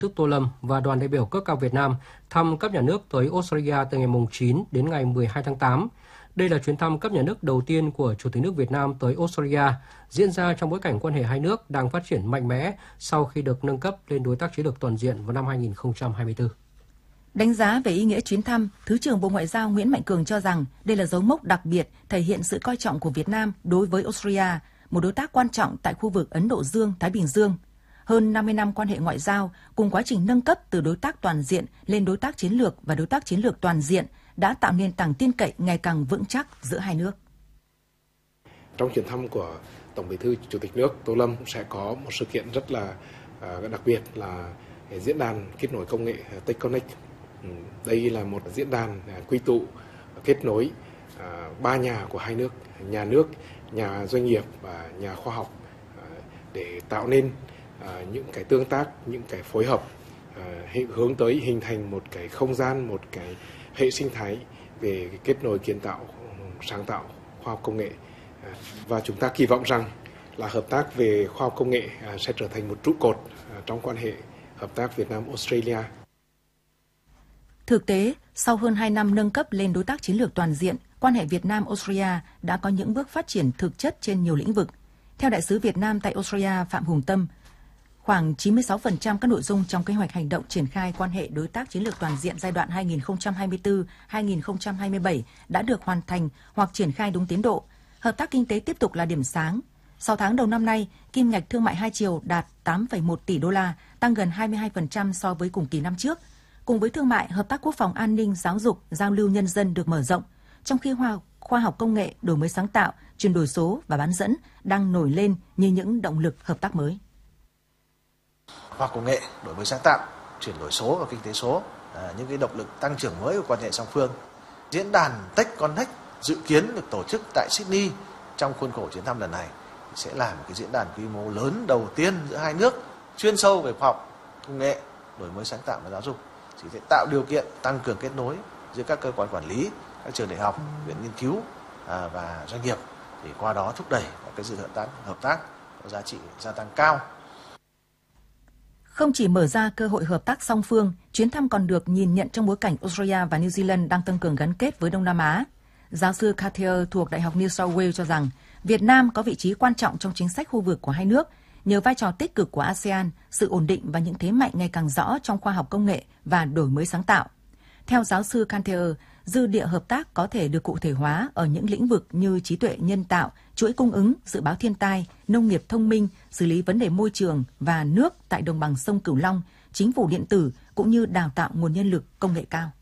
Đức Tô Lâm và đoàn đại biểu cấp cao Việt Nam thăm cấp nhà nước tới Australia từ ngày 9 đến ngày 12 tháng 8. Đây là chuyến thăm cấp nhà nước đầu tiên của Chủ tịch nước Việt Nam tới Australia, diễn ra trong bối cảnh quan hệ hai nước đang phát triển mạnh mẽ sau khi được nâng cấp lên đối tác chiến lược toàn diện vào năm 2024. Đánh giá về ý nghĩa chuyến thăm, Thứ trưởng Bộ Ngoại giao Nguyễn Mạnh Cường cho rằng đây là dấu mốc đặc biệt thể hiện sự coi trọng của Việt Nam đối với Australia, một đối tác quan trọng tại khu vực Ấn Độ Dương-Thái Bình Dương. Hơn 50 năm quan hệ ngoại giao cùng quá trình nâng cấp từ đối tác toàn diện lên đối tác chiến lược và đối tác chiến lược toàn diện đã tạo nền tảng tin cậy ngày càng vững chắc giữa hai nước. Trong chuyến thăm của Tổng Bí thư Chủ tịch nước Tô Lâm sẽ có một sự kiện rất là đặc biệt là diễn đàn kết nối công nghệ TechConnect. Đây là một diễn đàn quy tụ kết nối ba nhà của hai nước, nhà doanh nghiệp và nhà khoa học để tạo nên những cái tương tác, những cái phối hợp hướng tới hình thành một cái không gian, một cái hệ sinh thái về kết nối kiến tạo, sáng tạo, khoa học công nghệ. Và chúng ta kỳ vọng rằng là hợp tác về khoa học công nghệ sẽ trở thành một trụ cột trong quan hệ hợp tác Việt Nam-Australia. Thực tế, sau hơn 2 năm nâng cấp lên đối tác chiến lược toàn diện, quan hệ Việt Nam-Australia đã có những bước phát triển thực chất trên nhiều lĩnh vực. Theo Đại sứ Việt Nam tại Australia Phạm Hùng Tâm, khoảng 96% các nội dung trong kế hoạch hành động triển khai quan hệ đối tác chiến lược toàn diện giai đoạn 2024-2027 đã được hoàn thành hoặc triển khai đúng tiến độ. Hợp tác kinh tế tiếp tục là điểm sáng. 6 tháng đầu năm nay, kim ngạch thương mại hai chiều đạt 8,1 tỷ đô la, tăng gần 22% so với cùng kỳ năm trước. Cùng với thương mại, hợp tác quốc phòng an ninh, giáo dục, giao lưu nhân dân được mở rộng, trong khi khoa học công nghệ, đổi mới sáng tạo, chuyển đổi số và bán dẫn đang nổi lên như những động lực hợp tác mới. Khoa học công nghệ, đổi mới sáng tạo, chuyển đổi số và kinh tế số những cái động lực tăng trưởng mới của quan hệ song phương. Diễn đàn TechConnect dự kiến được tổ chức tại Sydney trong khuôn khổ chuyến thăm lần này sẽ là một cái diễn đàn quy mô lớn đầu tiên giữa hai nước chuyên sâu về khoa học công nghệ, đổi mới sáng tạo và giáo dục, chỉ sẽ tạo điều kiện tăng cường kết nối giữa các cơ quan quản lý, các trường đại học, viện nghiên cứu và doanh nghiệp để qua đó thúc đẩy cái sự hợp tác có giá trị gia tăng cao. Không chỉ mở ra cơ hội hợp tác song phương, chuyến thăm còn được nhìn nhận trong bối cảnh Australia và New Zealand đang tăng cường gắn kết với Đông Nam Á. Giáo sư Cartier thuộc Đại học New South Wales cho rằng Việt Nam có vị trí quan trọng trong chính sách khu vực của hai nước nhờ vai trò tích cực của ASEAN, sự ổn định và những thế mạnh ngày càng rõ trong khoa học công nghệ và đổi mới sáng tạo. Theo giáo sư Cartier, dư địa hợp tác có thể được cụ thể hóa ở những lĩnh vực như trí tuệ nhân tạo, chuỗi cung ứng, dự báo thiên tai, nông nghiệp thông minh, xử lý vấn đề môi trường và nước tại đồng bằng sông Cửu Long, chính phủ điện tử cũng như đào tạo nguồn nhân lực công nghệ cao.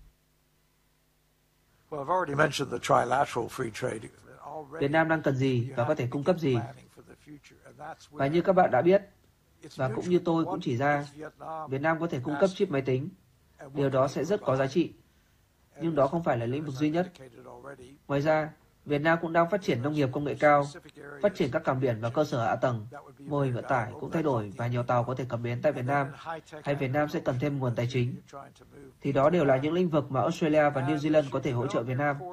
Việt Nam đang cần gì và có thể cung cấp gì? Và như các bạn đã biết, và cũng như tôi cũng chỉ ra, Việt Nam có thể cung cấp chip máy tính. Điều đó sẽ rất có giá trị. Nhưng đó không phải là lĩnh vực duy nhất. Ngoài ra, Việt Nam cũng đang phát triển nông nghiệp công nghệ cao, phát triển các cảng biển và cơ sở hạ tầng. Mô hình vận tải cũng thay đổi và nhiều tàu có thể cập bến tại Việt Nam, hay Việt Nam sẽ cần thêm nguồn tài chính. Thì đó đều là những lĩnh vực mà Australia và New Zealand có thể hỗ trợ Việt Nam.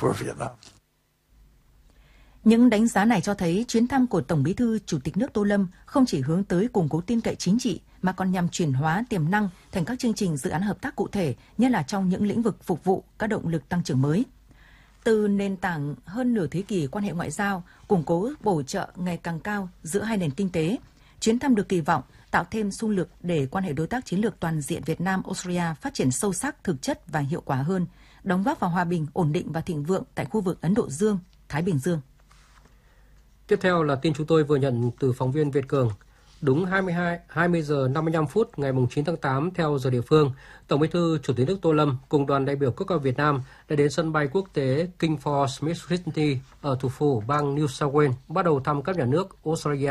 Những đánh giá này cho thấy chuyến thăm của Tổng Bí thư Chủ tịch nước Tô Lâm không chỉ hướng tới củng cố tin cậy chính trị mà còn nhằm chuyển hóa tiềm năng thành các chương trình dự án hợp tác cụ thể, nhất là trong những lĩnh vực phục vụ các động lực tăng trưởng mới. Từ nền tảng hơn nửa thế kỷ quan hệ ngoại giao, củng cố bổ trợ ngày càng cao giữa hai nền kinh tế, chuyến thăm được kỳ vọng tạo thêm xung lực để quan hệ đối tác chiến lược toàn diện Việt Nam-Australia phát triển sâu sắc, thực chất và hiệu quả hơn, đóng góp vào hòa bình, ổn định và thịnh vượng tại khu vực Ấn Độ Dương, Thái Bình Dương. Tiếp theo là tin chúng tôi vừa nhận từ phóng viên Việt Cường. Đúng 20 giờ 55 phút ngày 9 tháng 8 theo giờ địa phương, Tổng Bí thư Chủ tịch nước Tô Lâm cùng đoàn đại biểu cấp cao Việt Nam đã đến sân bay quốc tế King Fahd Smith Sydney ở thủ phủ bang New South Wales, bắt đầu thăm cấp nhà nước Australia.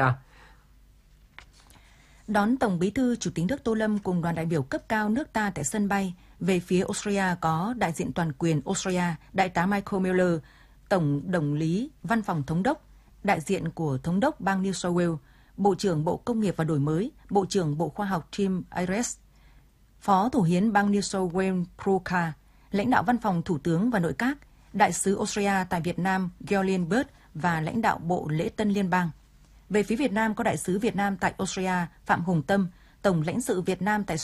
Đón Tổng Bí thư Chủ tịch nước Tô Lâm cùng đoàn đại biểu cấp cao nước ta tại sân bay, về phía Australia có đại diện toàn quyền Australia, Đại tá Michael Miller, Tổng Đồng lý Văn phòng Thống đốc, đại diện của Thống đốc bang New South Wales, Bộ trưởng Bộ Công nghiệp và Đổi mới, Bộ trưởng Bộ Khoa học Tim Ayres, Phó Thủ hiến bang New South Wales Proka, lãnh đạo Văn phòng Thủ tướng và Nội các, Đại sứ Australia tại Việt Nam Gillian Bird và lãnh đạo Bộ Lễ tân Liên bang. Về phía Việt Nam có Đại sứ Việt Nam tại Australia Phạm Hùng Tâm, Tổng lãnh sự Việt Nam tại